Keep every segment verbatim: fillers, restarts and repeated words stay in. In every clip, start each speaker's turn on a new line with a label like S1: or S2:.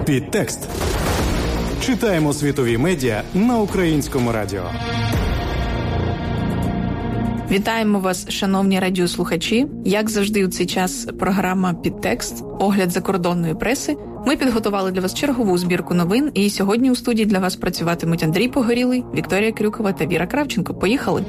S1: Підтекст. Читаємо світові медіа на українському радіо.
S2: Вітаємо вас, шановні радіослухачі. Як завжди у цей час програма «Підтекст», огляд закордонної преси. Ми підготували для вас чергову збірку новин, і сьогодні у студії для вас працюватимуть Андрій Погорілий, Вікторія Крюкова та Віра Кравченко. Поїхали!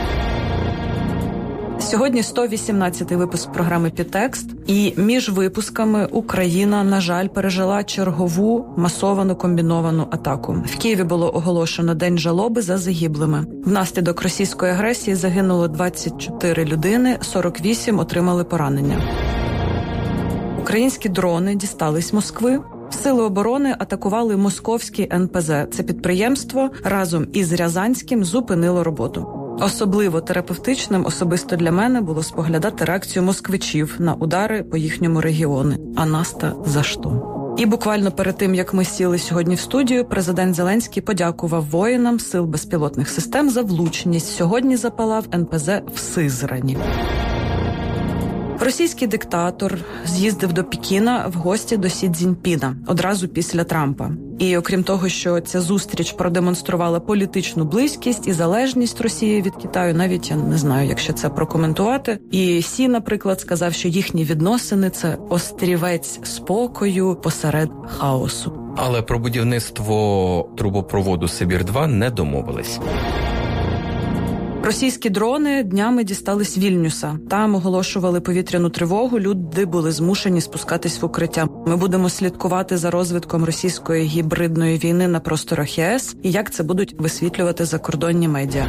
S3: Сьогодні сто вісімнадцятий випуск програми «Підтекст», і між випусками Україна, на жаль, пережила чергову масовану комбіновану атаку. В Києві було оголошено День жалоби за загиблими. Внаслідок російської агресії загинуло двадцять чотири людини, сорок вісім отримали поранення. Українські дрони дістались Москви. Сили оборони атакували московський ен пе зе. Це підприємство разом із Рязанським зупинило роботу. Особливо терапевтичним особисто для мене було споглядати реакцію москвичів на удари по їхньому регіону. А нас-то за що? І буквально перед тим, як ми сіли сьогодні в студію, президент Зеленський подякував воїнам Сил безпілотних систем за влучність. Сьогодні запалав ен пе зе в Сизрані. Російський диктатор з'їздив до Пекіна в гості до Сі Цзіньпіна одразу після Трампа. І окрім того, що ця зустріч продемонструвала політичну близькість і залежність Росії від Китаю, навіть я не знаю, як ще це прокоментувати. І Сі, наприклад, сказав, що їхні відносини – це острівець спокою посеред хаосу.
S4: Але про будівництво трубопроводу Сибір-два не домовились.
S3: Російські дрони днями дістались Вільнюса. Там оголошували повітряну тривогу, люди були змушені спускатись в укриття. Ми будемо слідкувати за розвитком російської гібридної війни на просторах є ес і як це будуть висвітлювати закордонні медіа.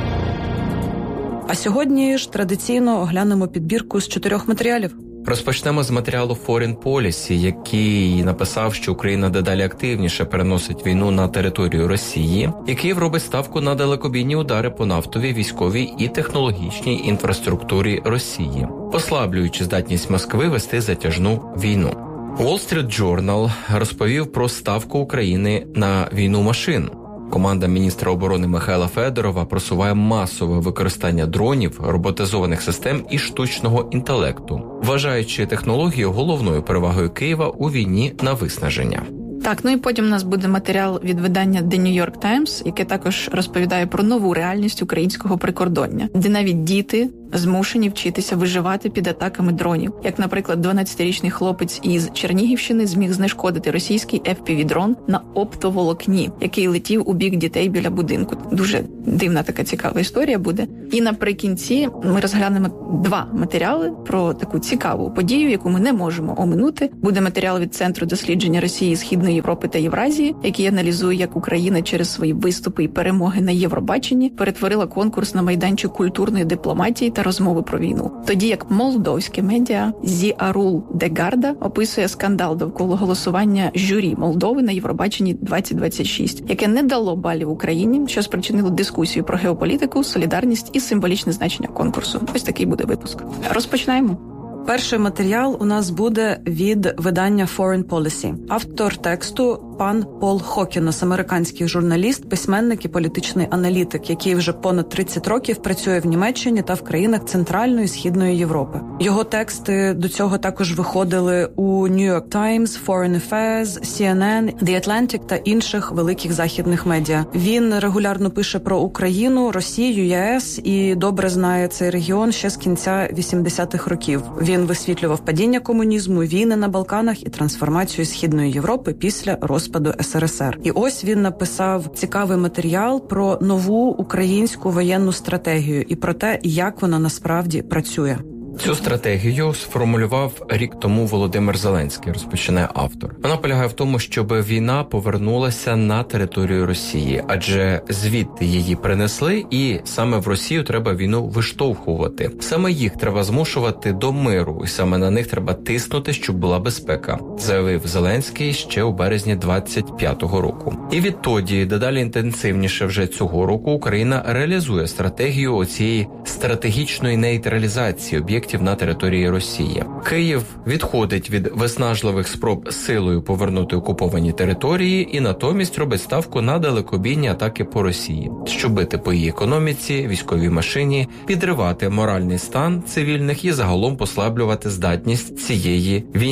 S3: А сьогодні ж традиційно оглянемо підбірку з чотирьох матеріалів.
S4: Розпочнемо з матеріалу Foreign Policy, який написав, що Україна дедалі активніше переносить війну на територію Росії, і Київ робить ставку на далекобійні удари по нафтовій, військовій і технологічній інфраструктурі Росії, послаблюючи здатність Москви вести затяжну війну. Wall Street Journal розповів про ставку України на війну машин. Команда міністра оборони Михайла Федорова просуває масове використання дронів, роботизованих систем і штучного інтелекту, вважаючи технологію головною перевагою Києва у війні на виснаження.
S2: Так, ну і потім у нас буде матеріал від видання The New York Times, яке також розповідає про нову реальність українського прикордоння, де навіть діти змушені вчитися виживати під атаками дронів. Як, наприклад, дванадцятирічний хлопець із Чернігівщини зміг знешкодити російський еф пі ві-дрон на оптоволокні, який летів у бік дітей біля будинку. Дуже дивна така цікава історія буде. І наприкінці ми розглянемо два матеріали про таку цікаву подію, яку ми не можемо оминути. Буде матеріал від Центру дослідження Росії, Східної Європи та Євразії, який аналізує, як Україна через свої виступи і перемоги на Євробаченні перетворила конкурс на майданчик культурної дипломатії та розмови про війну. Тоді як молдовське медіа Зі Арул де Гарда описує скандал довкола голосування журі Молдови на Євробаченні двадцять двадцять шість, яке не дало балів Україні, що спричинило дискусію про геополітику, солідарність і символічне значення конкурсу. Ось такий буде випуск. Розпочинаємо.
S3: Перший матеріал у нас буде від видання Foreign Policy. Автор тексту – пан Пол Хокінес, американський журналіст, письменник і політичний аналітик, який вже понад тридцять років працює в Німеччині та в країнах Центральної і Східної Європи. Його тексти до цього також виходили у New York Times, Foreign Affairs, Сі Ен Ен, The Atlantic та інших великих західних медіа. Він регулярно пише про Україну, Росію, є ес і добре знає цей регіон ще з кінця вісімдесятих років. Він висвітлював падіння комунізму, війни на Балканах і трансформацію Східної Європи після розпаду ес ер ес ер. І ось він написав цікавий матеріал про нову українську воєнну стратегію і про те, як вона насправді працює.
S4: Цю стратегію сформулював рік тому Володимир Зеленський, розпочинає автор. Вона полягає в тому, щоб війна повернулася на територію Росії, адже звідти її принесли, і саме в Росію треба війну виштовхувати. Саме їх треба змушувати до миру, і саме на них треба тиснути, щоб була безпека, заявив Зеленський ще у березні двадцять п'ятого року. І відтоді, дедалі інтенсивніше вже цього року, Україна реалізує стратегію оцієї стратегічної нейтралізації об'єктів на території Росії. Київ відходить від виснажливих спроб силою повернути окуповані території і натомість робить ставку на далекобійні атаки по Росії, щоб бити по її економіці, військовій машині, підривати моральний стан цивільних і загалом послаблювати здатність цієї війни.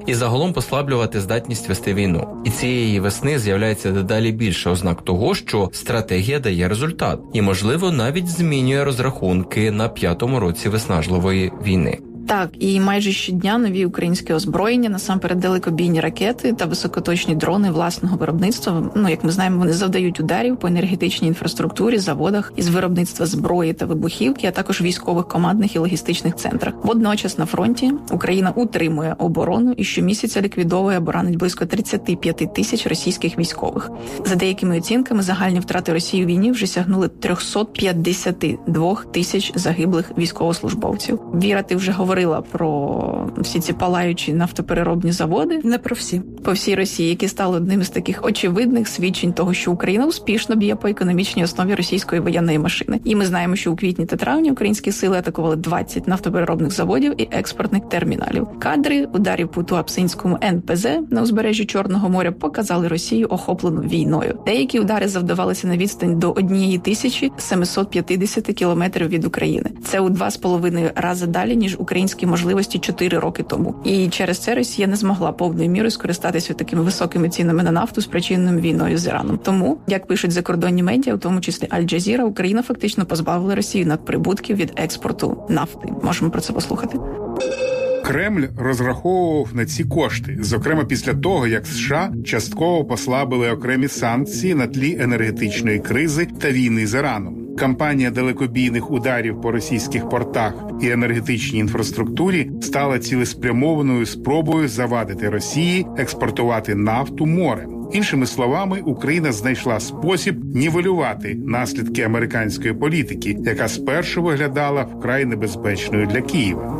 S4: і загалом послаблювати здатність вести війну. І цієї весни з'являється дедалі більше ознак того, що стратегія дає результат і, можливо, навіть змінює розрахунки на п'ятому році виснажливої війни.
S2: Так, і майже щодня нові українські озброєння, насамперед далекобійні ракети та високоточні дрони власного виробництва. Ну, як ми знаємо, вони завдають ударів по енергетичній інфраструктурі, заводах із виробництва зброї та вибухівки, а також військових командних і логістичних центрах. Водночас на фронті Україна утримує оборону і щомісяця ліквідовує або ранить близько тридцять п'ять тисяч російських військових. За деякими оцінками, загальні втрати Росії у війні вже сягнули триста п'ятдесят два тисяч загиблих військовослужбовців. Віра, ти вже говорила про всі ці палаючі нафтопереробні заводи.
S3: Не про всі.
S2: По всій Росії, які стали одним із таких очевидних свідчень того, що Україна успішно б'є по економічній основі російської воєнної машини. І ми знаємо, що у квітні та травні українські сили атакували двадцять нафтопереробних заводів і експортних терміналів. Кадри ударів по Туапсинському ен пе зе на узбережжі Чорного моря показали Росію охоплену війною. Деякі удари завдавалися на відстань до тисячі сімсот п'ятдесят кілометрів від України. Це у два з половиною рази далі, ніж українські можливості чотири роки тому. І через це Росія не змогла повною мірою скористатися такими високими цінами на нафту, спричиненими війною з Іраном. Тому, як пишуть закордонні медіа, у тому числі Аль-Джазіра, Україна фактично позбавила Росію надприбутків від експорту нафти. Можемо про це послухати.
S5: Кремль розраховував на ці кошти, зокрема після того, як США частково послабили окремі санкції на тлі енергетичної кризи та війни з Іраном. Кампанія далекобійних ударів по російських портах і енергетичній інфраструктурі стала цілеспрямованою спробою завадити Росії експортувати нафту морем. Іншими словами, Україна знайшла спосіб нівелювати наслідки американської політики, яка спершу виглядала вкрай небезпечною для Києва.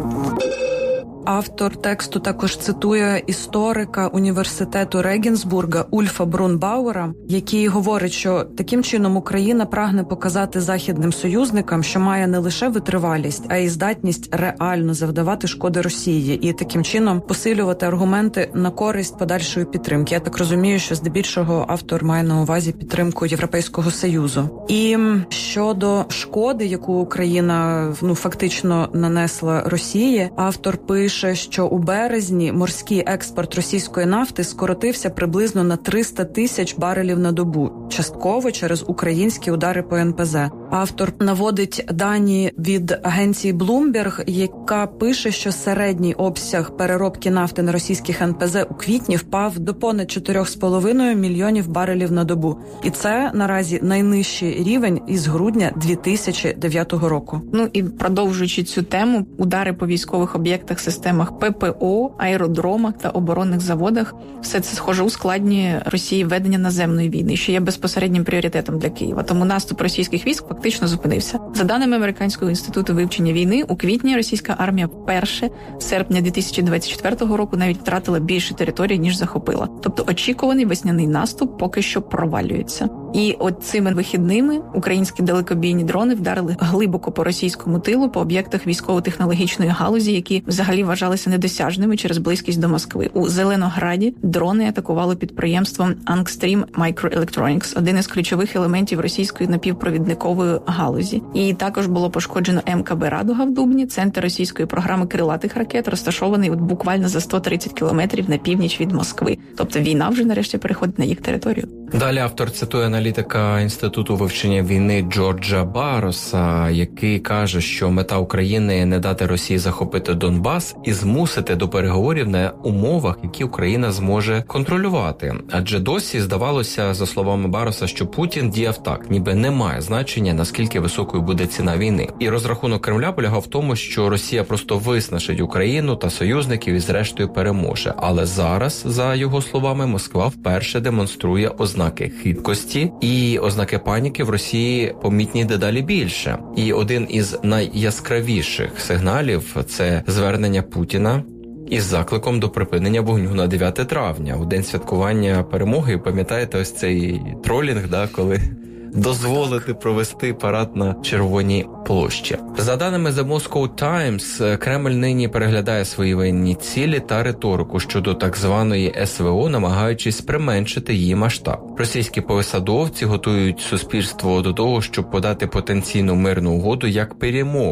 S3: Автор тексту також цитує історика університету Регенсбурга Ульфа Брунбауера, який говорить, що таким чином Україна прагне показати західним союзникам, що має не лише витривалість, а й здатність реально завдавати шкоди Росії і таким чином посилювати аргументи на користь подальшої підтримки. Я так розумію, що здебільшого автор має на увазі підтримку Європейського Союзу. І щодо шкоди, яку Україна ну фактично нанесла Росії, автор пише, що у березні морський експорт російської нафти скоротився приблизно на триста тисяч барелів на добу, частково через українські удари по ен пе зе. Автор наводить дані від агенції Bloomberg, яка пише, що середній обсяг переробки нафти на російських ен пе зе у квітні впав до понад чотири з половиною мільйонів барелів на добу. І це наразі найнижчий рівень із грудня дві тисячі дев'ятого року.
S2: Ну і продовжуючи цю тему, удари по військових об'єктах, системах пе пе о, аеродромах та оборонних заводах – все це, схоже, ускладнює Росії ведення наземної війни, що є безпосереднім пріоритетом для Києва. Тому наступ російських військ фактично зупинився. За даними Американського інституту вивчення війни, у квітні російська армія вперше з серпня дві тисячі двадцять четвертого року навіть втратила більше території, ніж захопила. Тобто очікуваний весняний наступ поки що провалюється. І от цими вихідними українські далекобійні дрони вдарили глибоко по російському тилу, по об'єктах військово-технологічної галузі, які взагалі вважалися недосяжними через близькість до Москви. У Зеленограді дрони атакували підприємство Angstream Microelectronics, один із ключових елементів російської напівпровідникової галузі. І також було пошкоджено ем ка бе «Радуга» в Дубні, центр російської програми крилатих ракет, розташований от буквально за сто тридцять кілометрів на північ від Москви. Тобто війна вже нарешті переходить на їх територію.
S4: Далі автор цитує аналітика Інституту вивчення війни Джорджа Бароса, який каже, що мета України – не дати Росії захопити Донбас і змусити до переговорів на умовах, які Україна зможе контролювати. Адже досі здавалося, за словами Бароса, що Путін діяв так, ніби немає значення, наскільки високою буде ціна війни. І розрахунок Кремля полягав в тому, що Росія просто виснажить Україну та союзників і зрештою переможе. Але зараз, за його словами, Москва вперше демонструє ознаки хиткості, і ознаки паніки в Росії помітні дедалі більше. І один із найяскравіших сигналів – це звернення Путіна із закликом до припинення вогню на дев'яте травня, у день святкування перемоги. Пам'ятаєте ось цей тролінг, да, коли дозволити провести парад на Червоній площі. За даними The Moscow Times, Кремль нині переглядає свої воєнні цілі та риторику щодо так званої ес ве о, намагаючись применшити її масштаб. Російські посадовці готують суспільство до того, щоб подати потенційну мирну угоду як перемогу.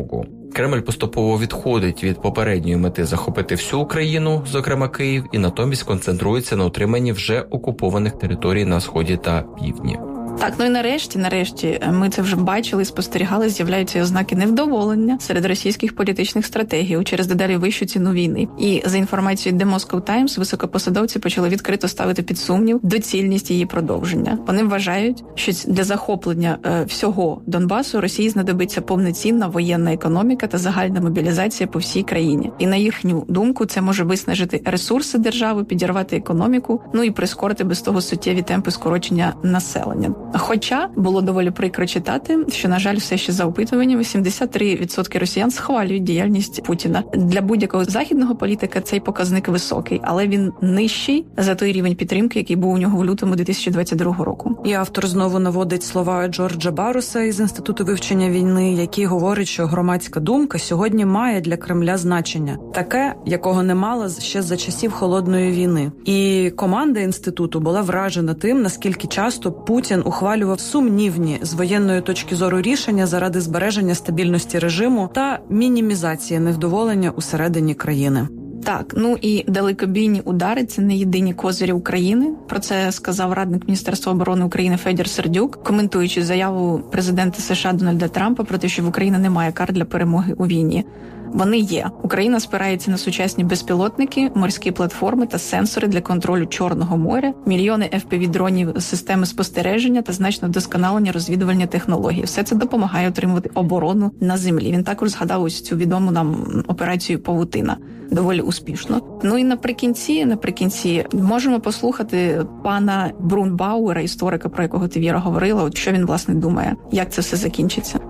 S4: Кремль поступово відходить від попередньої мети захопити всю Україну, зокрема Київ, і натомість концентрується на утриманні вже окупованих територій на сході та півдні.
S2: Так, ну і нарешті, нарешті, ми це вже бачили, спостерігали, з'являються ознаки невдоволення серед російських політичних стратегій через дедалі вищу ціну війни. І за інформацією The Moscow Times, високопосадовці почали відкрито ставити під сумнів доцільність її продовження. Вони вважають, що для захоплення е, всього Донбасу Росії знадобиться повноцінна воєнна економіка та загальна мобілізація по всій країні. І на їхню думку, це може виснажити ресурси держави, підірвати економіку, ну і прискорити без того суттєві темпи скорочення населення. Хоча було доволі прикро читати, що, на жаль, все ще за опитуваннями сімдесят три відсотки росіян схвалюють діяльність Путіна. Для будь-якого західного політика цей показник високий, але він нижчий за той рівень підтримки, який був у нього в лютому дві тисячі двадцять другого року.
S3: І автор знову наводить слова Джорджа Баруса із Інституту вивчення війни, який говорить, що громадська думка сьогодні має для Кремля значення. Таке, якого не мала ще за часів Холодної війни. І команда інституту була вражена тим, наскільки часто Путін ухвалював сумнівні з воєнної точки зору рішення заради збереження стабільності режиму та мінімізації невдоволення усередині країни.
S2: Так, ну і далекобійні удари – це не єдині козирі України. Про це сказав радник Міністерства оборони України Федір Сердюк, коментуючи заяву президента США Дональда Трампа про те, що в Україні немає карт для перемоги у війні. Вони є. Україна спирається на сучасні безпілотники, морські платформи та сенсори для контролю Чорного моря, мільйони еф пі ві-дронів, системи спостереження та значно вдосконалення розвідувальні технології. Все це допомагає отримувати оборону на землі. Він також згадав ось цю відому нам операцію «Павутина». Доволі успішно. Ну і наприкінці, наприкінці можемо послухати пана Брунбауера, історика, про якого ти, Віра, говорила, от що він, власне, думає, як це все закінчиться.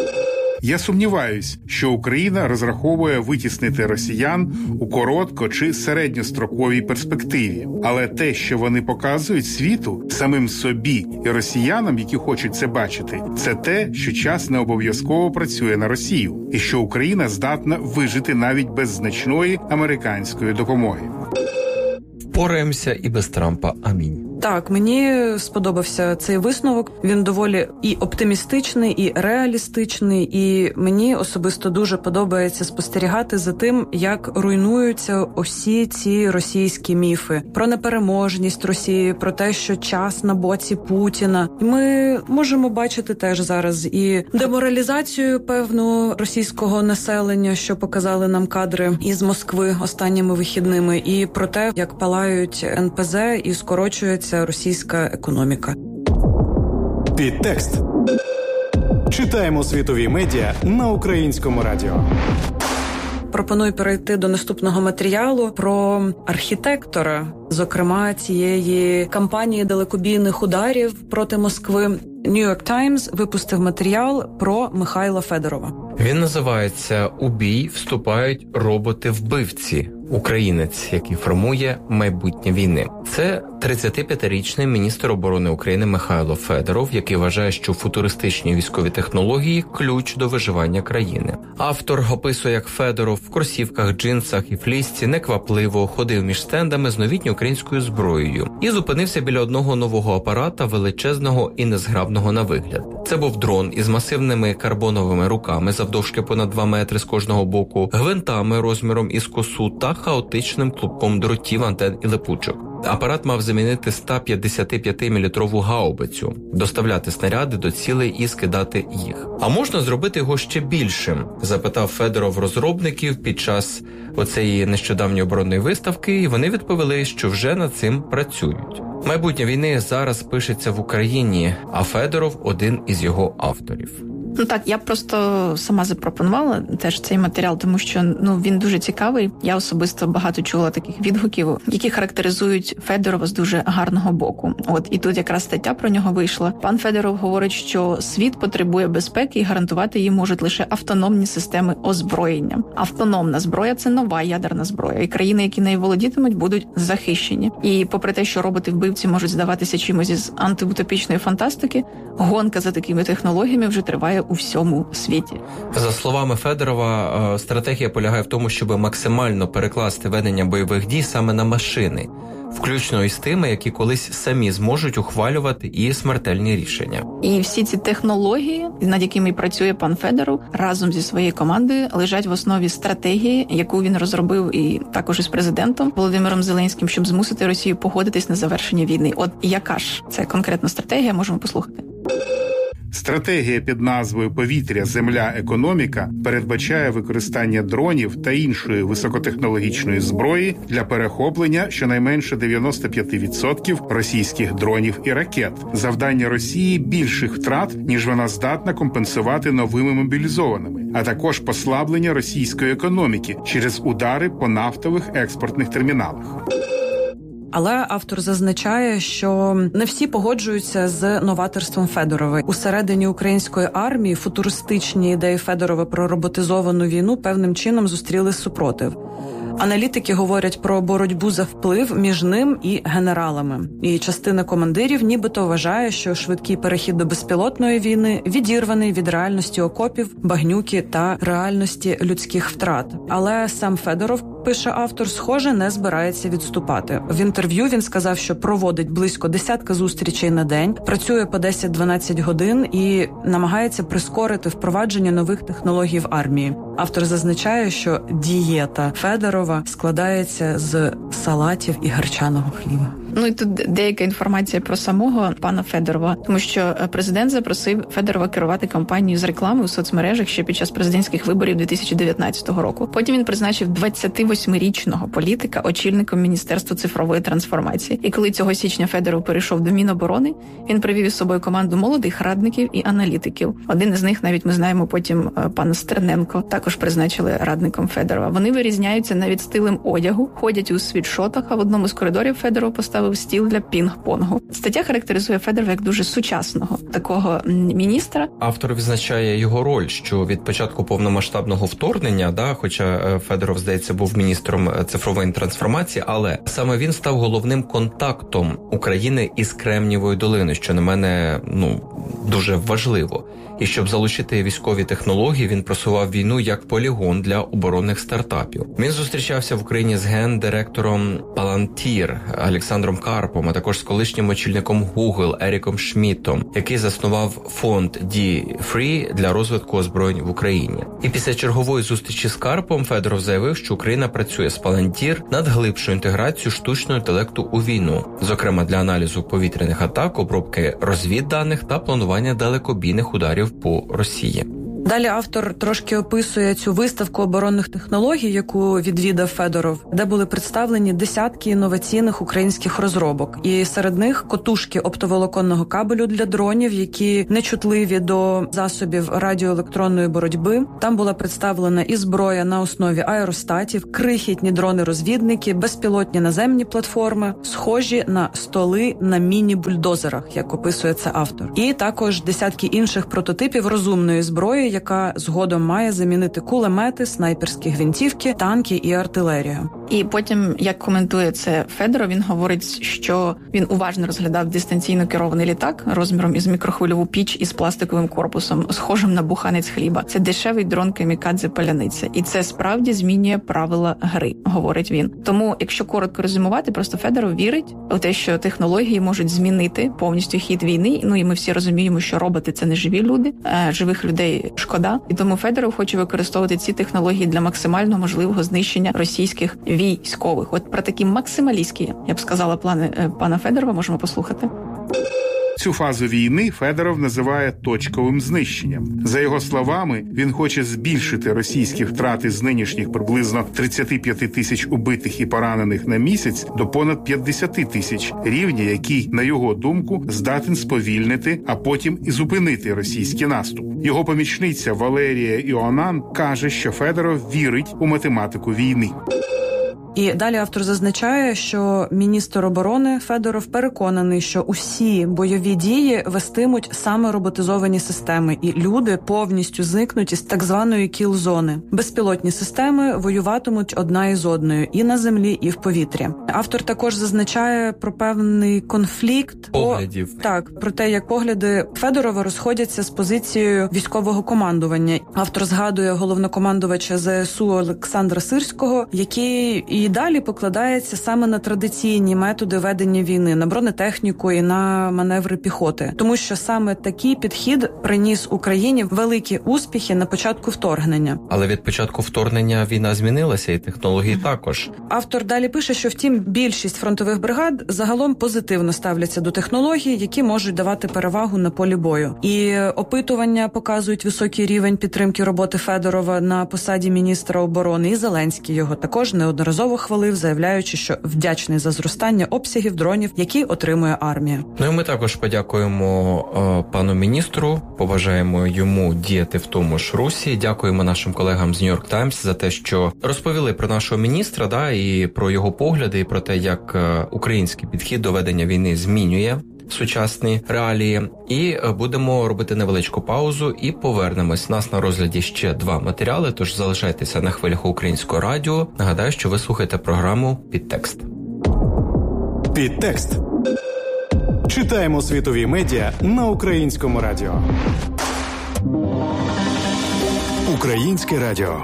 S5: Я сумніваюсь, що Україна розраховує витіснити росіян у коротко- чи середньостроковій перспективі. Але те, що вони показують світу, самим собі і росіянам, які хочуть це бачити, це те, що час не обов'язково працює на Росію, і що Україна здатна вижити навіть без значної американської допомоги.
S4: Впораємося і без Трампа. Амінь.
S3: Так, мені сподобався цей висновок. Він доволі і оптимістичний, і реалістичний, і мені особисто дуже подобається спостерігати за тим, як руйнуються усі ці російські міфи про непереможність Росії, про те, що час на боці Путіна. І ми можемо бачити теж зараз і деморалізацію певну російського населення, що показали нам кадри із Москви останніми вихідними, і про те, як палають ен пе зе і скорочується російська економіка.
S1: Підтекст. Читаємо світові медіа на Українському радіо.
S3: Пропоную перейти до наступного матеріалу про архітектора, зокрема цієї кампанії далекобійних ударів проти Москви. New York Times випустив матеріал про Михайла Федорова.
S4: Він називається «У бій вступають роботи-вбивці». Українець, який формує майбутнє війни. Це тридцятип'ятирічний міністр оборони України Михайло Федоров, який вважає, що футуристичні військові технології – ключ до виживання країни. Автор описує, як Федоров в кросівках, джинсах і флісці неквапливо ходив між стендами з новітньою українською зброєю і зупинився біля одного нового апарата, величезного і незграбного на вигляд. Це був дрон із масивними карбоновими руками завдовжки понад два метри з кожного боку, гвинтами розміром із косу та хаотичним клубком дротів, антен і липучок. Апарат мав замінити сто п'ятдесятип'ятимілітрову гаубицю, доставляти снаряди до цілей і скидати їх. А можна зробити його ще більшим? Запитав Федоров розробників під час оцеї нещодавньої оборонної виставки, і вони відповіли, що вже над цим працюють. Майбутнє війни зараз пишеться в Україні, а Федоров – один із його авторів.
S2: Ну так, я просто сама запропонувала теж цей матеріал, тому що ну він дуже цікавий. Я особисто багато чула таких відгуків, які характеризують Федорова з дуже гарного боку. От і тут якраз стаття про нього вийшла. Пан Федоров говорить, що світ потребує безпеки і гарантувати її можуть лише автономні системи озброєння. Автономна зброя – це нова ядерна зброя, і країни, які нею володітимуть, будуть захищені. І попри те, що роботи-вбивці можуть здаватися чимось із антиутопічної фантастики, гонка за такими технологіями вже триває у всьому світі.
S4: За словами Федорова, стратегія полягає в тому, щоб максимально перекласти ведення бойових дій саме на машини. включно із тими, які колись самі зможуть ухвалювати і смертельні рішення.
S2: І всі ці технології, над якими працює пан Федоров, разом зі своєю командою лежать в основі стратегії, яку він розробив і також із президентом Володимиром Зеленським, щоб змусити Росію погодитись на завершення війни. От яка ж це конкретна стратегія, можемо послухати.
S5: Стратегія під назвою «Повітря, земля, економіка» передбачає використання дронів та іншої високотехнологічної зброї для перехоплення щонайменше дев'яносто п'ять відсотків російських дронів і ракет. Завдання Росії – більших втрат, ніж вона здатна компенсувати новими мобілізованими, а також послаблення російської економіки через удари по нафтових експортних терміналах.
S3: Але автор зазначає, що не всі погоджуються з новаторством Федорова. Усередині української армії футуристичні ідеї Федорова про роботизовану війну певним чином зустріли супротив. Аналітики говорять про боротьбу за вплив між ним і генералами. І частина командирів нібито вважає, що швидкий перехід до безпілотної війни відірваний від реальності окопів, багнюки та реальності людських втрат. Але сам Федоров, пише автор, схоже, не збирається відступати. В інтерв'ю він сказав, що проводить близько десятка зустрічей на день, працює по десять-дванадцять годин і намагається прискорити впровадження нових технологій в армії. Автор зазначає, що дієта Федорова складається з салатів і гречаного хліба.
S2: Ну і тут деяка інформація про самого пана Федорова, тому що президент запросив Федорова керувати кампанією з реклами у соцмережах ще під час президентських виборів дві тисячі дев'ятнадцятого року. Потім він призначив двадцятивосьмирічного політика очільником Міністерства цифрової трансформації. І коли цього січня Федоров перейшов до Міноборони, він привів із собою команду молодих радників і аналітиків. Один із них, навіть ми знаємо, потім пана Стерненко, також призначили радником Федорова. Вони вирізняються навіть стилем одягу, ходять у світшотах, а в одному з коридорів Федоров поставив стіл для пінг-понгу. Стаття характеризує Федорова як дуже сучасного такого міністра.
S4: Автор відзначає його роль, що від початку повномасштабного вторгнення, да, хоча Федоров, здається, був міністром цифрової трансформації, але саме він став головним контактом України із Кремнієвою долиною, що на мене, ну, дуже важливо. І щоб залучити військові технології, він просував війну як полігон для оборонних стартапів. Він зустрічався в Україні з гендиректором Palantir Олександром Карпом, а також з колишнім очільником Google Еріком Шмідтом, який заснував фонд ді Free для розвитку озброєнь в Україні. І після чергової зустрічі з Карпом Федоров заявив, що Україна працює з Palantir над глибшою інтеграцією штучного інтелекту у війну, зокрема для аналізу повітряних атак, обробки розвідданих та планування далекобійних ударів по Росії.
S3: Далі автор трошки описує цю виставку оборонних технологій, яку відвідав Федоров, де були представлені десятки інноваційних українських розробок. І серед них котушки оптоволоконного кабелю для дронів, які нечутливі до засобів радіоелектронної боротьби. Там була представлена і зброя на основі аеростатів, крихітні дрони-розвідники, безпілотні наземні платформи, схожі на столи на міні-бульдозерах, як описує це автор. І також десятки інших прототипів розумної зброї, яка згодом має замінити кулемети, снайперські гвинтівки, танки і артилерію.
S2: І потім, як коментує це Федоров, він говорить, що він уважно розглядав дистанційно керований літак розміром із мікрохвильову піч із пластиковим корпусом, схожим на буханець хліба. Це дешевий дрон камікадзе паляниця. І це справді змінює правила гри, говорить він. Тому, якщо коротко резюмувати, просто Федоров вірить у те, що технології можуть змінити повністю хід війни. Ну і ми всі розуміємо, що роботи – це не живі люди, а живих людей шкода. І тому Федоров хоче використовувати ці технології для максимально можливого знищення російських військових. От про такі максималістські, я б сказала, плани пана Федорова можемо послухати.
S5: Цю фазу війни Федоров називає точковим знищенням. За його словами, він хоче збільшити російські втрати з нинішніх приблизно тридцять п'ять тисяч убитих і поранених на місяць до понад п'ятдесят тисяч, рівня, який, на його думку, здатен сповільнити, а потім і зупинити російський наступ. Його помічниця Валерія Іонан каже, що Федоров вірить у математику війни.
S3: І далі автор зазначає, що міністр оборони Федоров переконаний, що усі бойові дії вестимуть саме роботизовані системи, і люди повністю зникнуть із так званої кіл-зони. Безпілотні системи воюватимуть одна із одною і на землі, і в повітрі. Автор також зазначає про певний конфлікт
S4: поглядів.
S3: О, так, про те, як погляди Федорова розходяться з позицією військового командування. Автор згадує головнокомандувача зе ес у Олександра Сирського, який і І далі покладається саме на традиційні методи ведення війни, на бронетехніку і на маневри піхоти. Тому що саме такий підхід приніс Україні великі успіхи на початку вторгнення.
S4: Але від початку вторгнення війна змінилася, і технології mm-hmm. також.
S3: Автор далі пише, що втім більшість фронтових бригад загалом позитивно ставляться до технологій, які можуть давати перевагу на полі бою. І опитування показують високий рівень підтримки роботи Федорова на посаді міністра оборони. І Зеленський його також неодноразово хвалив, заявляючи, що вдячний за зростання обсягів дронів, які отримує армія.
S4: Ну і ми також подякуємо е, пану міністру, побажаємо йому діяти в тому ж русі. Дякуємо нашим колегам з New York Times за те, що розповіли про нашого міністра, да, і про його погляди, і про те, як е, український підхід до ведення війни змінює сучасні реалії. І будемо робити невеличку паузу і повернемось. У нас на розгляді ще два матеріали, тож залишайтеся на хвилях Українського радіо. Нагадаю, що ви слухаєте програму «Підтекст».
S1: «Підтекст». Читаємо світові медіа на Українському радіо. Українське радіо.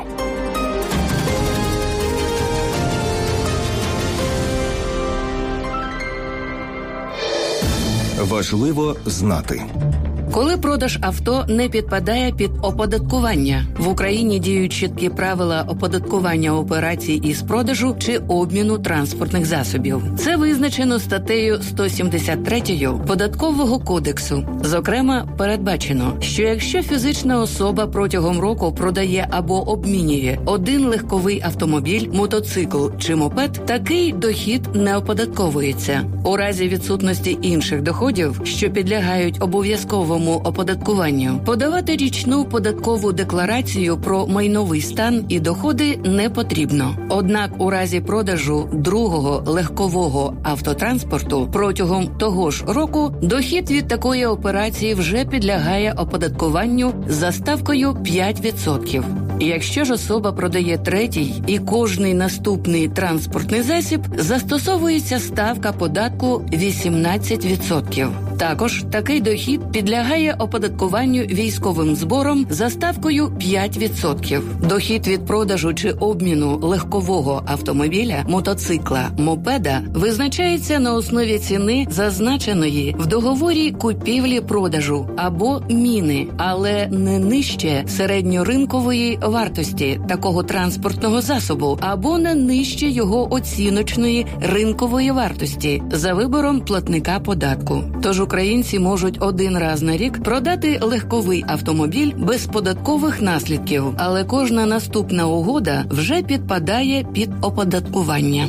S6: Важливо знати.
S7: Коли продаж авто не підпадає під оподаткування, в Україні діють чіткі правила оподаткування операцій із продажу чи обміну транспортних засобів. Це визначено статтею сто сімдесят три Податкового кодексу. Зокрема, передбачено, що якщо фізична особа протягом року продає або обмінює один легковий автомобіль, мотоцикл чи мопед, такий дохід не оподатковується. У разі відсутності інших доходів, що підлягають обов'язковому оподаткуванню, подавати річну податкову декларацію про майновий стан і доходи не потрібно. Однак у разі продажу другого легкового автотранспорту протягом того ж року дохід від такої операції вже підлягає оподаткуванню за ставкою п'ять відсотків. Якщо ж особа продає третій і кожний наступний транспортний засіб, застосовується ставка податку вісімнадцять відсотків. Також такий дохід підлягає оподаткуванню військовим збором за ставкою п'ять відсотків. Дохід від продажу чи обміну легкового автомобіля, мотоцикла, мопеда визначається на основі ціни, зазначеної в договорі купівлі-продажу або міни, але не нижче середньоринкової вартості такого транспортного засобу або не нижче його оціночної ринкової вартості за вибором платника податку. Тож українці можуть один раз на рік продати легковий автомобіль без податкових наслідків, але кожна наступна угода вже підпадає під оподаткування.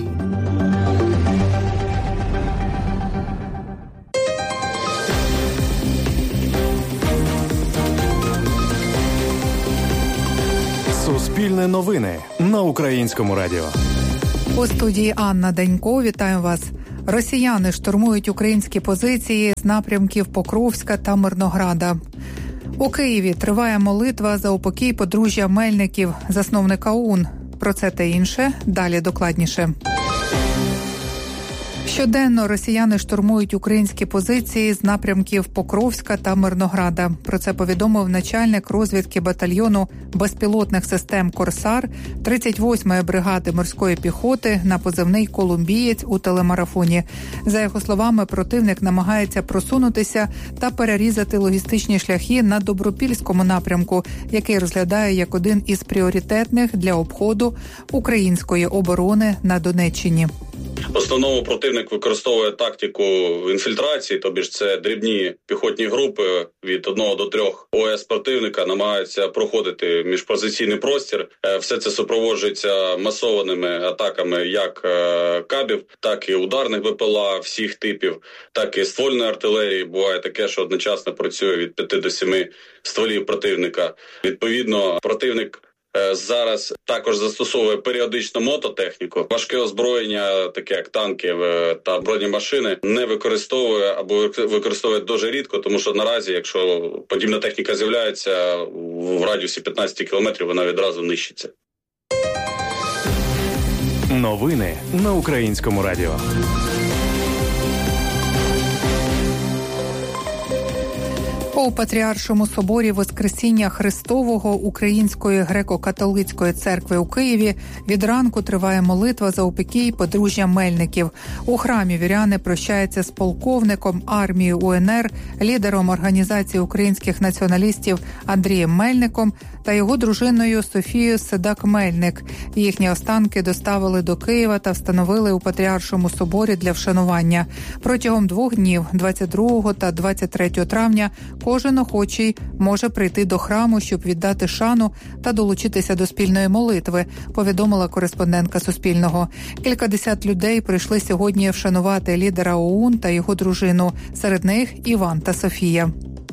S1: Суспільне новини на Українському радіо.
S8: У студії Анна Данько. Вітаю вас. Росіяни штурмують українські позиції з напрямків Покровська та Мирнограда. У Києві триває молитва за упокій подружжя Мельників, засновника ОУН. Про це та інше далі докладніше. Щоденно росіяни штурмують українські позиції з напрямків Покровська та Мирнограда. Про це повідомив начальник розвідки батальйону безпілотних систем «Корсар» тридцять восьмої бригади морської піхоти на позивний «Колумбієць» у телемарафоні. За його словами, противник намагається просунутися та перерізати логістичні шляхи на Добропільському напрямку, який розглядає як один із пріоритетних для обходу української оборони на Донеччині.
S9: В основному противник використовує тактику інфільтрації, тобі ж це дрібні піхотні групи від одного до трьох ОС противника намагаються проходити міжпозиційний простір. Все це супроводжується масованими атаками як кабів, так і ударних БПЛА всіх типів, так і ствольної артилерії. Буває таке, що одночасно працює від п'яти до семи стволів противника. Відповідно, противник зараз також застосовує періодично мототехніку. Важке озброєння, таке як танки та бронемашини, не використовує або використовує дуже рідко, тому що наразі, якщо подібна техніка з'являється, в радіусі п'ятнадцять кілометрів вона відразу нищиться.
S1: Новини на Українському радіо.
S8: У Патріаршому соборі Воскресіння Христового Української греко-католицької церкви у Києві від ранку триває молитва за упокій подружжя Мельників. У храмі віряни прощаються з полковником армії УНР, лідером організації українських націоналістів Андрієм Мельником та його дружиною Софією Седак-Мельник. Їхні останки доставили до Києва та встановили у Патріаршому соборі для вшанування. Протягом двох днів, двадцять другого та двадцять третього травня, кожен охочий може прийти до храму, щоб віддати шану та долучитися до спільної молитви, повідомила кореспондентка Суспільного. Кількадесят людей прийшли сьогодні вшанувати лідера ОУН та його дружину. Серед них Іван та Софія.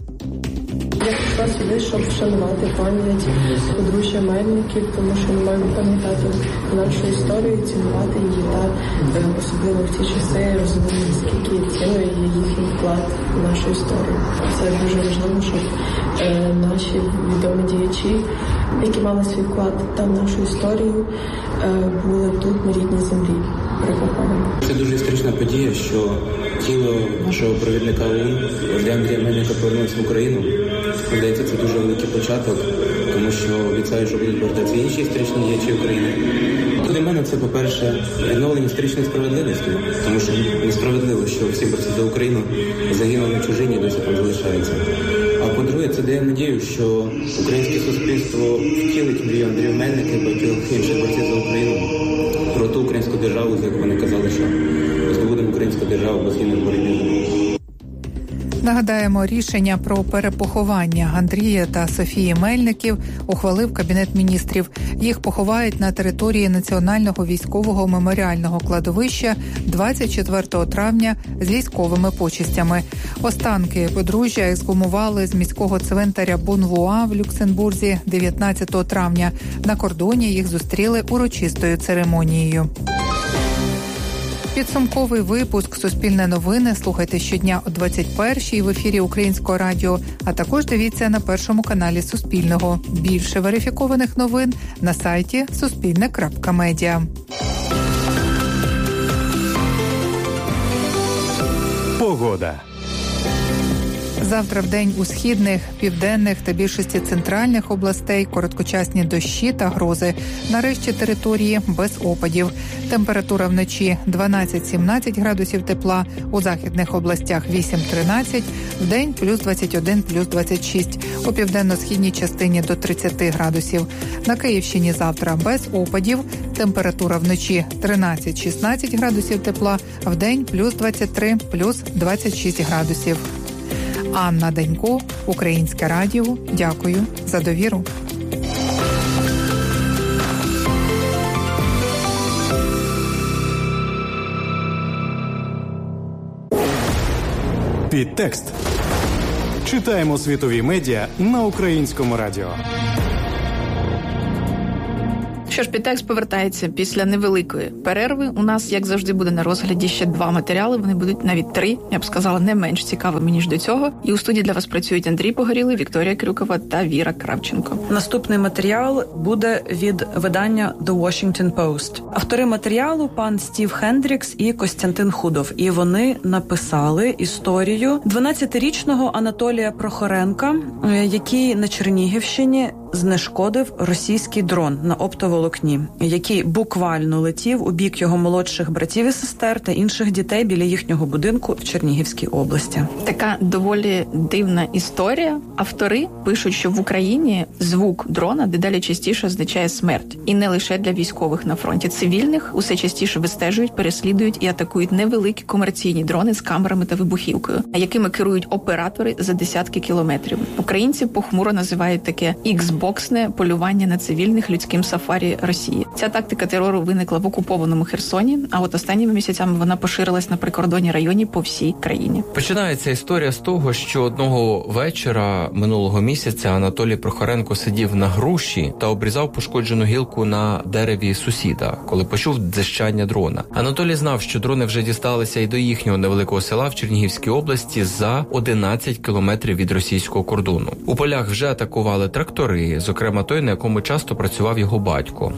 S10: Я прийшла сюди, щоб вшанувати пам'ять подружжя Мельників, тому що ми маємо пам'ятати нашу історію, цінувати її та особливо в ті часи розуміти, наскільки ціною є їхній вклад в нашу історію. Це дуже важливо, щоб е, наші відомі діячі, які мали свій вклад та в нашу історію, е, були тут на рідній землі прикопані.
S11: Це дуже історична подія, що тіло нашого провідника ОУН, Андрія Мельника, повернулося в Україну. Здається, це дуже великий початок, тому що обіцяють, що будуть повертатися інші історичні діячі України. Для мене це, по-перше, відновлення історичної справедливості, тому що несправедливо, що всі борці за Україну загинули на чужині і досі там залишаються. А по-друге, це дає надію, що українське суспільство втілить мрію Андрія Мельника і багатьох інших борців за Україну про ту українську державу, як вони казали, що здобудемо українську державу без війни боротьби.
S8: Нагадаємо, рішення про перепоховання Андрія та Софії Мельників ухвалив Кабінет міністрів. Їх поховають на території Національного військового меморіального кладовища двадцять четвертого травня з військовими почестями. Останки подружжя ексгумували з міського цвинтаря Бонвуа в Люксембурзі дев'ятнадцятого травня. На кордоні їх зустріли урочистою церемонією. Підсумковий випуск «Суспільне новини» слухайте щодня о двадцять першій в ефірі Українського радіо, а також дивіться на першому каналі Суспільного. Більше верифікованих новин на сайті суспільне крапка медіа.
S1: Погода.
S8: Завтра вдень у східних, південних та більшості центральних областей короткочасні дощі та грози. Нарешті території без опадів. Температура вночі дванадцять-сімнадцять градусів тепла, у західних областях вісім-тринадцять, вдень плюс двадцять один, плюс двадцять шість, у південно-східній частині до тридцять градусів. На Київщині завтра без опадів, температура вночі тринадцять-шістнадцять градусів тепла, вдень плюс двадцять три, плюс двадцять шість градусів. Анна Данько, Українське радіо. Дякую за довіру.
S1: Підтекст. Читаємо світові медіа на Українському радіо.
S2: Що ж, підтекст повертається після невеликої перерви. У нас, як завжди, буде на розгляді ще два матеріали. Вони будуть навіть три, я б сказала, не менш цікавими, ніж до цього. І у студії для вас працюють Андрій Погорілий, Вікторія Крюкова та Віра Кравченко.
S3: Наступний матеріал буде від видання The Washington Post. Автори матеріалу – пан Стів Хендрікс і Костянтин Худов. І вони написали історію дванадцятирічного Анатолія Прохоренка, який на Чернігівщині знешкодив російський дрон на оптоволокні, який буквально летів у бік його молодших братів і сестер та інших дітей біля їхнього будинку в Чернігівській області.
S2: Така доволі дивна історія. Автори пишуть, що в Україні звук дрона дедалі частіше означає смерть. І не лише для військових на фронті. Цивільних усе частіше вистежують, переслідують і атакують невеликі комерційні дрони з камерами та вибухівкою, якими керують оператори за десятки кілометрів. Українці похмуро називають таке іксбоксне полювання на цивільних людським сафарі Росії. Ця тактика терору виникла в окупованому Херсоні, а от останніми місяцями вона поширилась на прикордонні районі по всій країні.
S4: Починається історія з того, що одного вечора минулого місяця Анатолій Прохоренко сидів на груші та обрізав пошкоджену гілку на дереві сусіда, коли почув дзищання дрона. Анатолій знав, що дрони вже дісталися і до їхнього невеликого села в Чернігівській області за одинадцять кілометрів від російського кордону. У полях вже атакували трактори, зокрема той, на якому часто працював його батько. А у березні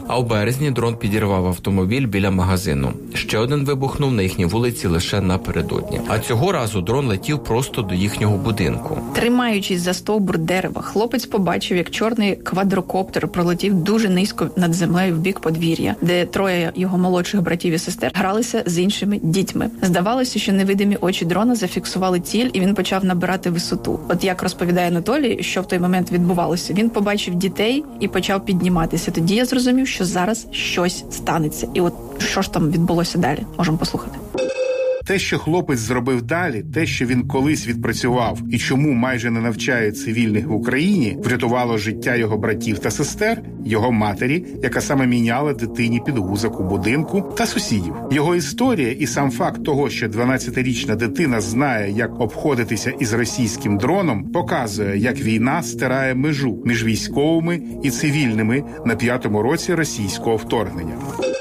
S4: березні дрон підірвав автомобіль біля магазину. Ще один вибухнув на їхній вулиці лише напередодні. А цього разу дрон летів просто до їхнього будинку.
S2: Тримаючись за стовбур дерева, хлопець побачив, як чорний квадрокоптер пролетів дуже низько над землею в бік подвір'я, де троє його молодших братів і сестер гралися з іншими дітьми. Здавалося, що невидимі очі дрона зафіксували ціль, і він почав набирати висоту. От як розповідає Анатолій, що в той момент відбувалося. Він побачив дітей і почав підніматися. Тоді я зрозумів, що зараз щось станеться. І от що ж там відбулося далі? Можемо послухати.
S5: Те, що хлопець зробив далі, те, що він колись відпрацював і чому майже не навчає цивільних в Україні, врятувало життя його братів та сестер, його матері, яка саме міняла дитині підгузок у будинку, та сусідів. Його історія і сам факт того, що дванадцятирічна дитина знає, як обходитися із російським дроном, показує, як війна стирає межу між військовими і цивільними на п'ятому році російського вторгнення.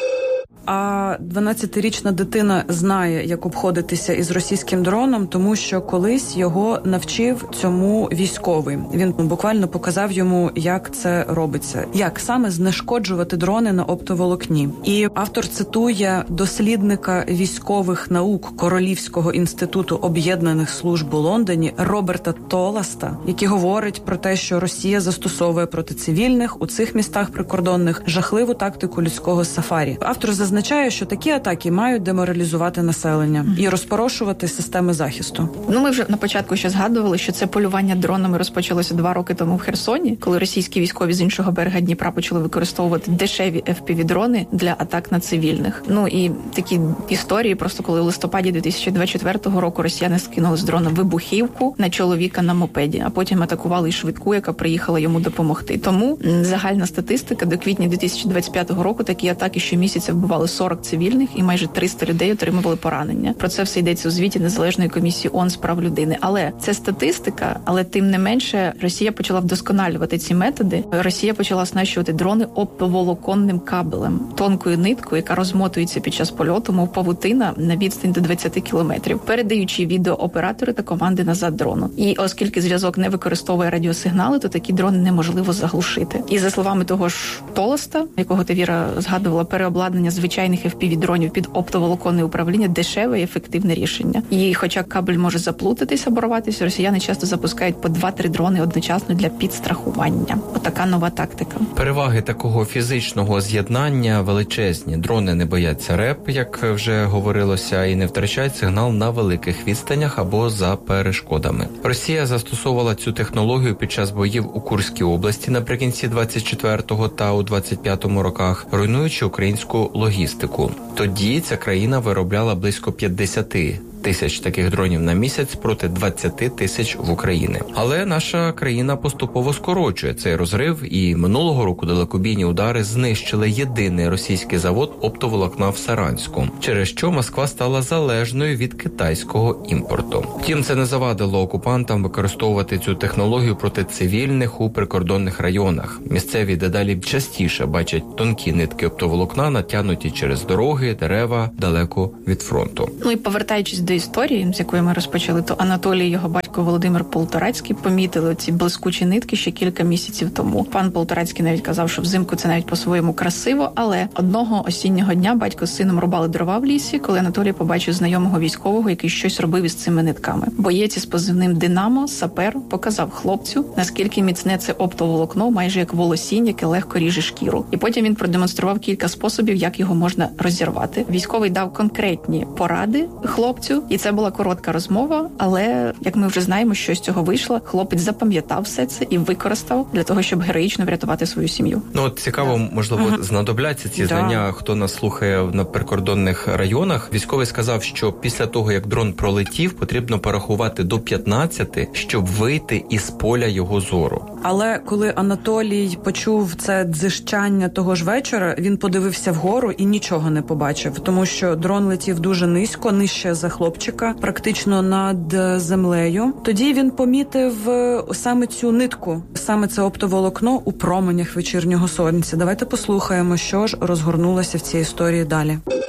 S3: А дванадцятирічна дитина знає, як обходитися із російським дроном, тому що колись його навчив цьому військовий. Він буквально показав йому, як це робиться, як саме знешкоджувати дрони на оптоволокні. І автор цитує дослідника військових наук Королівського інституту об'єднаних служб у Лондоні Роберта Толаста, який говорить про те, що Росія застосовує проти цивільних у цих містах прикордонних жахливу тактику людського сафарі. Автор зазначає, означає, що такі атаки мають деморалізувати населення mm-hmm. і розпорошувати системи захисту.
S2: Ну, ми вже на початку ще згадували, що це полювання дронами розпочалося два роки тому в Херсоні, коли російські військові з іншого берега Дніпра почали використовувати дешеві еф пі ві-дрони для атак на цивільних. Ну і такі історії, просто коли в листопаді дві тисячі двадцять четвертого року росіяни скинули з дрона вибухівку на чоловіка на мопеді, а потім атакували і швидку, яка приїхала йому допомогти. Тому загальна статистика до квітня дві тисячі двадцять п'ятого року такі атаки щомісяця вбивали сорок цивільних і майже триста людей отримували поранення. Про це все йдеться у звіті Незалежної комісії ООН з прав людини. Але це статистика, але тим не менше Росія почала вдосконалювати ці методи. Росія почала оснащувати дрони оптоволоконним кабелем, тонкою ниткою, яка розмотується під час польоту, мов павутина на відстань до двадцять кілометрів, передаючи відео оператори та команди назад дрону. І оскільки зв'язок не використовує радіосигнали, то такі дрони неможливо заглушити. І за словами того ж Толоста, якого ти, Віра, згадувала, переобладнання звичайних еф пі ві-дронів під оптоволоконне управління дешеве і ефективне рішення. І хоча кабель може заплутатися, оборватися, росіяни часто запускають по два-три дрони одночасно для підстрахування. Отака нова тактика.
S4: Переваги такого фізичного з'єднання величезні. Дрони не бояться РЕП, як вже говорилося, і не втрачають сигнал на великих відстанях або за перешкодами. Росія застосовувала цю технологію під час боїв у Курській області наприкінці двадцять четвертого та у двадцять п'ятому роках, руйнуючи українську логістику. Тоді ця країна виробляла близько п'ятдесят тисяч таких дронів на місяць проти двадцять тисяч в Україні. Але наша країна поступово скорочує цей розрив, і минулого року далекобійні удари знищили єдиний російський завод оптоволокна в Саранську, через що Москва стала залежною від китайського імпорту. Втім, це не завадило окупантам використовувати цю технологію проти цивільних у прикордонних районах. Місцеві дедалі частіше бачать тонкі нитки оптоволокна, натягнуті через дороги, дерева далеко від фронту.
S2: Ну і повертаючись до історії, з якої ми розпочали, то Анатолій і його батько Володимир Полторацький помітили ці блискучі нитки ще кілька місяців тому. Пан Полторацький навіть казав, що взимку це навіть по-своєму красиво, але одного осіннього дня батько з сином рубали дрова в лісі, коли Анатолій побачив знайомого військового, який щось робив із цими нитками. Боєць із позивним «Динамо», сапер, показав хлопцю, наскільки міцне це оптоволокно, майже як волосінь, яке легко ріже шкіру. І потім він продемонстрував кілька способів, як його можна розірвати. Військовий дав конкретні поради хлопцю, і це була коротка розмова, але, як ми вже знаємо, що з цього вийшло, хлопець запам'ятав все це і використав для того, щоб героїчно врятувати свою сім'ю.
S4: Ну, от цікаво, да. можливо, ага. знадобляться ці да. знання, хто нас слухає на прикордонних районах. Військовий сказав, що після того, як дрон пролетів, потрібно порахувати до п'ятнадцяти, щоб вийти із поля його зору.
S3: Але коли Анатолій почув це дзижчання того ж вечора, він подивився вгору і нічого не побачив, тому що дрон летів дуже низько, нижче за хлопчика, практично над землею. Тоді він помітив саме цю нитку, саме це оптоволокно у променях вечірнього сонця. Давайте послухаємо, що ж розгорнулося в цій історії далі.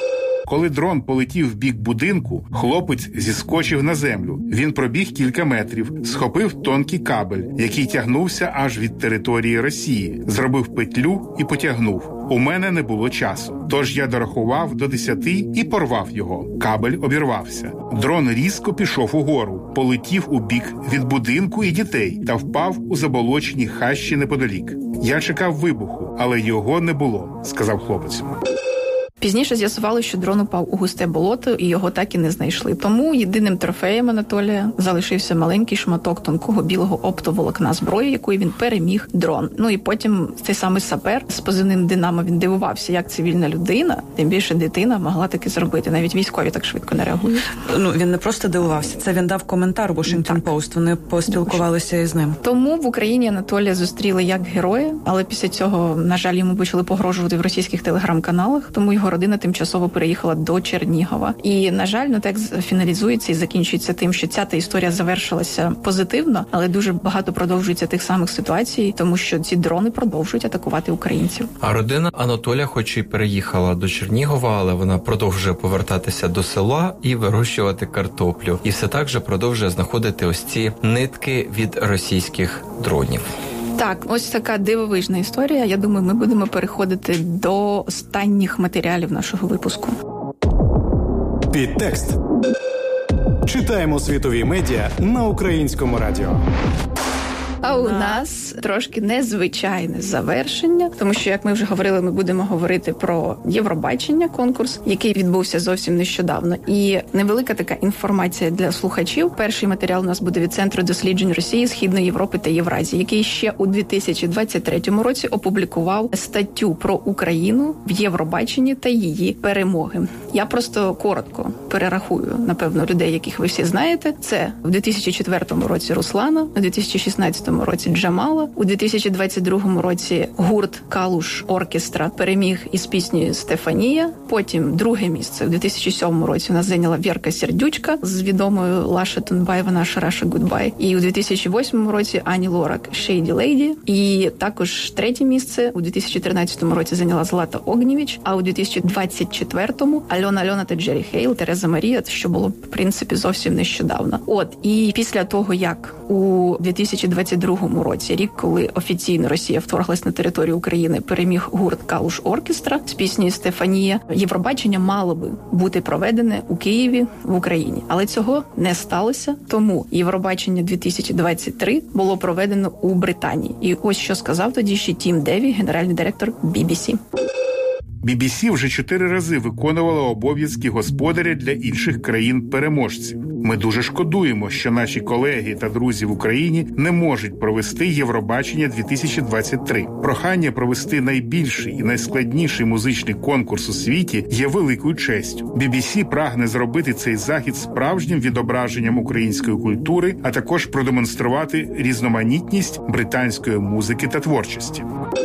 S5: Коли дрон полетів в бік будинку, хлопець зіскочив на землю. Він пробіг кілька метрів, схопив тонкий кабель, який тягнувся аж від території Росії, зробив петлю і потягнув. У мене не було часу, тож я дорахував до десяти і порвав його. Кабель обірвався. Дрон різко пішов угору, полетів у бік від будинку і дітей та впав у заболочені хащі неподалік. Я чекав вибуху, але його не було, сказав хлопець.
S2: Пізніше з'ясували, що дрон упав у густе болото і його так і не знайшли. Тому єдиним трофеєм Анатолія залишився маленький шматок тонкого білого оптоволокна зброї, якою він переміг дрон. Ну і потім цей самий сапер з позивним «Динамо» він дивувався, як цивільна людина, тим більше дитина, могла таки зробити. Навіть військові так швидко не реагують.
S3: Ну, він не просто дивувався, це він дав коментар Washington Post, вони поспілкувалися із ним.
S2: Тому в Україні Анатолія зустріли як героя, але після цього, на жаль, йому почали погрожувати в російських телеграм-каналах, тому його родина тимчасово переїхала до Чернігова. І, на жаль, ну текст фіналізується і закінчується тим, що ця та історія завершилася позитивно, але дуже багато продовжується тих самих ситуацій, тому що ці дрони продовжують атакувати українців.
S4: А родина Анатолія хоч і переїхала до Чернігова, але вона продовжує повертатися до села і вирощувати картоплю. І все так же продовжує знаходити ось ці нитки від російських дронів.
S2: Так, ось така дивовижна історія. Я думаю, ми будемо переходити до останніх матеріалів нашого випуску.
S1: Підтекст. Читаємо світові медіа на Українському радіо.
S2: А у нас трошки незвичайне завершення, тому що, як ми вже говорили, ми будемо говорити про Євробачення, конкурс, який відбувся зовсім нещодавно. І невелика така інформація для слухачів. Перший матеріал у нас буде від Центру досліджень Росії, Східної Європи та Євразії, який ще у дві тисячі двадцять третьому році опублікував статтю про Україну в Євробаченні та її перемоги. Я просто коротко перерахую, напевно, людей, яких ви всі знаєте. Це в дві тисячі четвертому році Руслана, у дві тисячі шістнадцятому році Джамала, у дві тисячі двадцять другому році гурт «Калуш Оркестра» переміг із піснею «Стефанія». Потім друге місце у дві тисячі сьомому році у нас зайняла Вєрка Сердючка з відомою Лаша Тунбаєва «Наша Раша Гудбай». І у дві тисячі восьмому році Ані Лорак «Shady Lady». І також третє місце у дві тисячі тринадцятому році зайняла Злата Огнєвіч, а у дві тисячі двадцять четвертому Альона Альона та Джері Хейл, Тереза Марія, що було, в принципі, зовсім нещодавно. От, і після того, як у дві тисячі двадцять другому році, рік, коли офіційно Росія вторглась на територію України, переміг гурт «Калуш Оркестра» з піснею «Стефанія», Євробачення мало би бути проведене у Києві, в Україні. Але цього не сталося, тому Євробачення дві тисячі двадцять три було проведено у Британії. І ось що сказав тоді ще Тім Деві, генеральний директор бі бі сі.
S5: бі бі сі вже чотири рази виконувала обов'язки господаря для інших країн-переможців. Ми дуже шкодуємо, що наші колеги та друзі в Україні не можуть провести Євробачення дві тисячі двадцять три. Прохання провести найбільший і найскладніший музичний конкурс у світі є великою честю. бі бі сі прагне зробити цей захід справжнім відображенням української культури, а також продемонструвати різноманітність британської музики та творчості.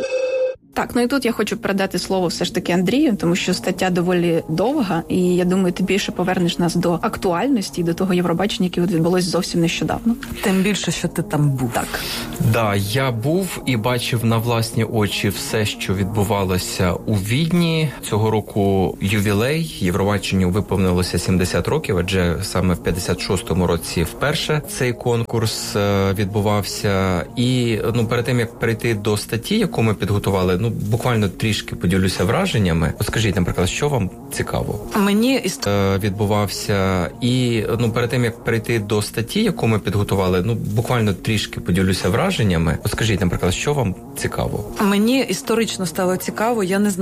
S2: Так, ну і тут я хочу передати слово все ж таки Андрію, тому що стаття доволі довга, і я думаю, ти більше повернеш нас до актуальності, до того Євробачення, яке відбулось зовсім нещодавно.
S3: Тим більше, що ти там був.
S2: Так.
S4: Да, я був і бачив на власні очі все, що відбувалося у Відні. Цього року ювілей Євробаченню виповнилося сімдесят років, адже саме в п'ятдесят шостому році вперше цей конкурс відбувався. І ну перед тим, як перейти до статті, яку ми підготували, ну, буквально трішки поділюся враженнями. От скажіть, наприклад, що вам цікаво?
S3: Мені іст...
S4: відбувався. І, ну, перед тим, як перейти до статті, яку ми підготували, ну, буквально трішки поділюся враженнями. От скажіть, наприклад, що вам цікаво?
S3: Мені історично стало цікаво, я не знаю.